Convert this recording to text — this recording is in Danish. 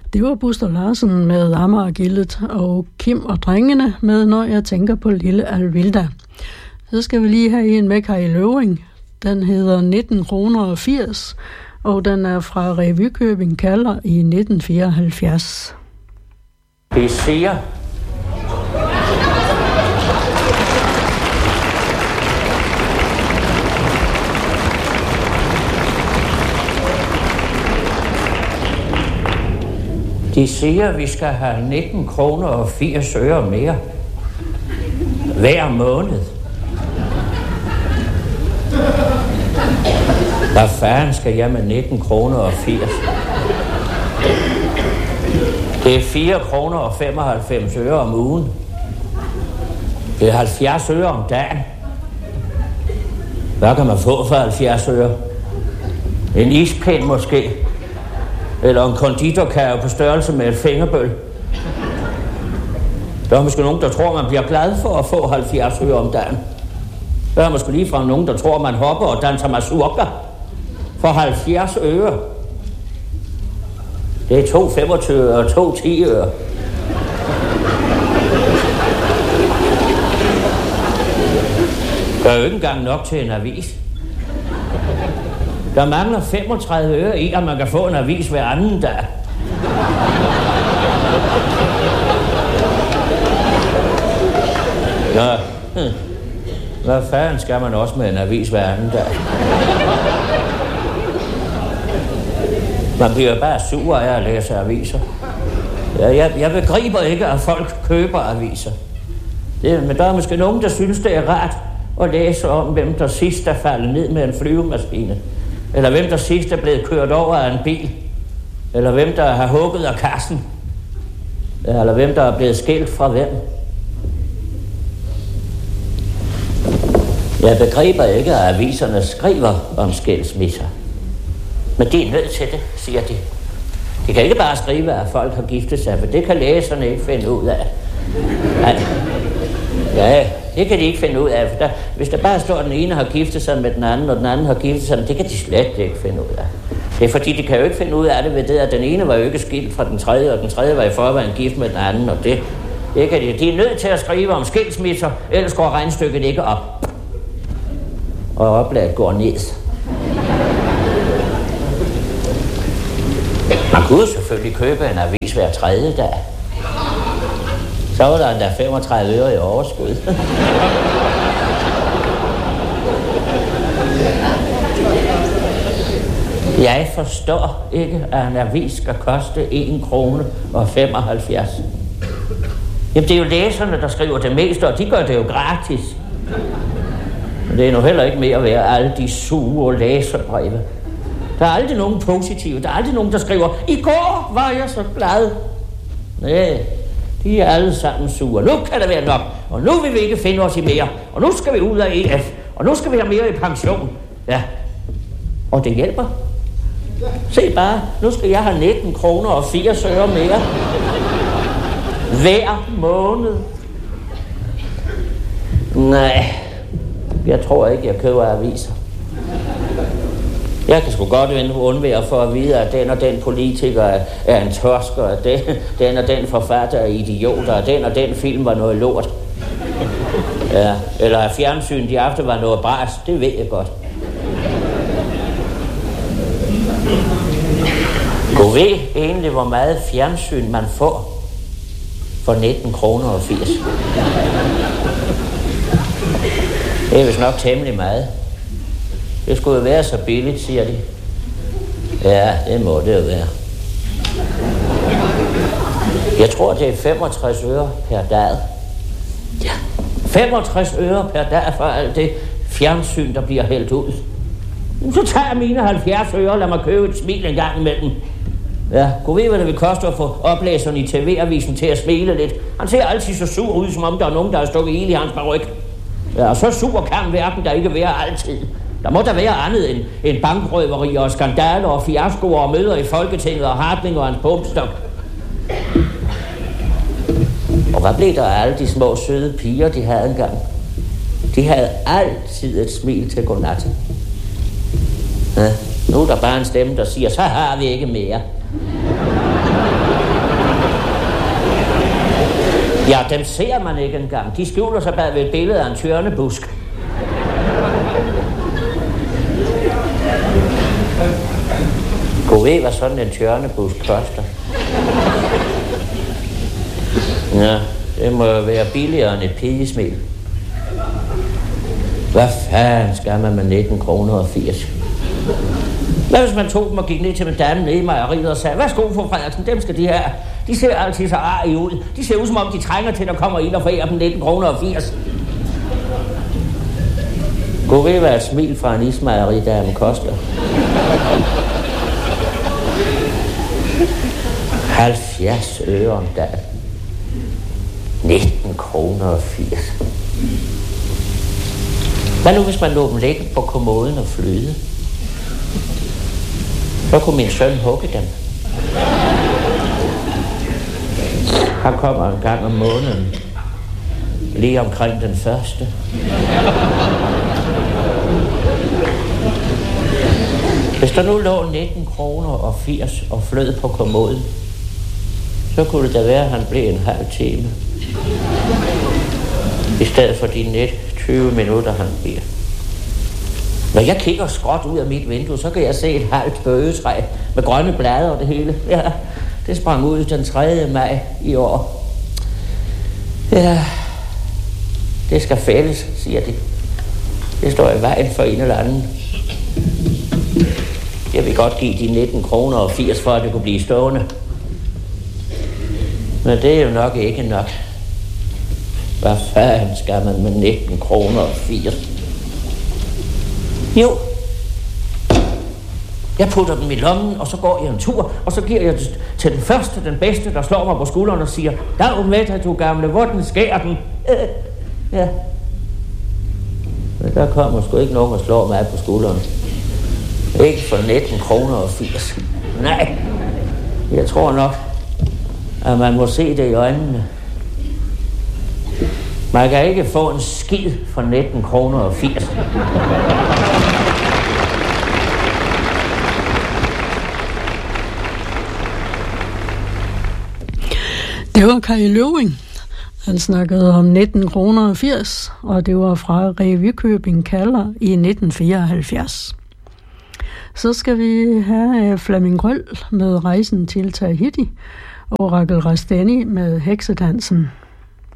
Det var Buster Larsen med Amagergildet og Kim og drengene med Når jeg tænker på lille Alvilda. Så skal vi lige have en med Kai Løving. Den hedder 19 kroner og 80, og den er fra Revykøbing Kalder i 1974. Det siger De siger, at vi skal have 19 kroner og 80 øre mere hver måned. Hvad fanden skal jeg med 19 kroner og 80? Det er 4 kroner og 95 øre om ugen. Det er 70 øre om dagen. Hvad kan man få for 70 øre? En ispind måske? Eller en konditorkage på størrelse med et fingerbøl. Der er måske nogen, der tror, man bliver glad for at få 70 øre om dagen. Der er måske ligefrem nogen, der tror, man hopper og danser mazurka for 70 øre. Det er 2,25 øre og 2,10 øre. Der er jo ikke engang nok til en avis. Der mangler 35 øre i, at man kan få en avis hver anden dag. Ja, hvad fanden skal man også med en avis hver anden dag? Man bliver bare sur af at læse aviser. Jeg begriber ikke, at folk køber aviser. Men der er måske nogen, der synes, det er rart at læse om, hvem der sidst er faldet ned med en flyvemaskine. Eller hvem der sidst er blevet kørt over af en bil. Eller hvem der har hugget af kassen. Eller hvem der er blevet skilt fra hvem. Jeg begriber ikke, at aviserne skriver om skilsmisser. Men de er nødt til det, siger de. De kan ikke bare skrive, at folk har giftet sig, for det kan læserne ikke finde ud af. Nej. Ja, det kan de ikke finde ud af, for hvis der bare står, at den ene har giftet sig med den anden, og den anden har giftet sig, det kan de slet ikke finde ud af. Det er fordi, de kan jo ikke finde ud af det ved det, at den ene var jo ikke skilt fra den tredje, og den tredje var i forvejen gift med den anden, og det kan de. De er nødt til at skrive om skilsmisser, ellers går regnstykket ikke op. Og oplaget går ned. Man kunne selvfølgelig købe en avis hver tredje dag. Så var der endda 35 øre i overskud. Jeg forstår ikke, at en avis skal koste 1 krone og 75. Jamen, det er jo læserne, der skriver det meste, og de gør det jo gratis. Men det er nu heller ikke mere værd, alle de sure læserbreve. Der er aldrig nogen positive. Der er aldrig nogen, der skriver, i går var jeg så glad. Nej, de er alle sammen sure. Nu kan det være nok, og nu vil vi ikke finde os i mere. Og nu skal vi ud af EF, og nu skal vi have mere i pension. Ja, og det hjælper. Se bare, nu skal jeg have 19 kroner og 80 øre mere. Hver måned. Nej, jeg tror ikke, jeg køber aviser. Jeg kan sgu godt undvære for at vide, at den og den politiker er en torsker, at den og den forfatter er idioter, at den og den film var noget lort. Ja, eller at fjernsynet de aften var noget bras, det ved jeg godt. Du ved egentlig, hvor meget fjernsyn man får for 19 kroner og 80. Det er vist nok temmelig meget. Det skulle jo være så billigt, siger de. Ja, det må det jo være. Jeg tror, det er 65 øre per dag. Ja, 65 øre per dag for alt det fjernsyn, der bliver hældt ud. Så tager jeg mine 70 øre og lader mig købe et smil en gang imellem. Ja, kunne ved, hvad det vil koste at få oplæseren i TV-avisen til at smile lidt. Han ser altid så sur ud, som om der er nogen, der har stukket ild i hans paryk. Ja, og så sur kan verden der ikke være altid. Der må der være andet end bankrøveri og skandaler og fiaskoer og møder i Folketinget og Hartling og hans pumpstok. Og hvad blev der af alle de små søde piger, de havde engang? De havde altid et smil til godnat. Ja, nu er der bare en stemme, der siger, så har vi ikke mere. Ja, dem ser man ikke engang. De skjuler sig bag ved et billede af en tjørnebusk. Gud ved, hvad sådan en tjørnebusk koster. Ja, det må være billigere end et pigesmil. Hvad fanden skal man med 19 kroner og 80? Hvad hvis man tog dem og gik ned til meddamen nede i mejeriet og sagde, værsgo fru Frederiksen, dem skal de her. De ser altid så arige ud. De ser ud som om de trænger til, at der kommer ind og forærer dem 19 kroner og 80. Gå ved, hvad et smil fra en ismejeridame koster. 70 øre om dagen. 19 kroner og 80. Hvad nu, hvis man lå dem ligge på kommoden og flyde? Så kunne min søn hugge dem. Han kommer en gang om måneden. Lige omkring den første. Hvis der nu lå 19 kroner og 80 og flød på kommoden, så kunne det da være, at han blev en halv time. I stedet for de 20 minutter, han bliver. Når jeg kigger skråt ud af mit vindue, så kan jeg se et halvt bøgetræ med grønne blade og det hele. Ja, det sprang ud den 3. maj i år. Ja, det skal fælles, siger de. Det står i vejen for en eller anden. Jeg vil godt give de 19 kroner og 80 for, at det kunne blive stående. Men det er jo nok ikke nok. Hvad fanden skal man med 19 kroner og 80? Jo. Jeg putter dem i lommen, og så går jeg en tur, og så giver jeg det til den første, den bedste, der slår mig på skulderen og siger, dag med dig, du gamle, hvor den skærer den? Ja. Men der kommer sgu ikke nogen, der slår mig på skulderen. Ikke for 19 kroner og 80. Nej. Jeg tror nok, at man må se det i øjnene. Man kan ikke få en skid for 19 kroner og 80. Det var Kai Løving. Han snakkede om 19 kroner og 80, og det var fra Revykøbing Kalder i 1974. Så skal vi have Flemming Grøll med Rejsen til Tahiti og Rakel Rastani med Heksedansen.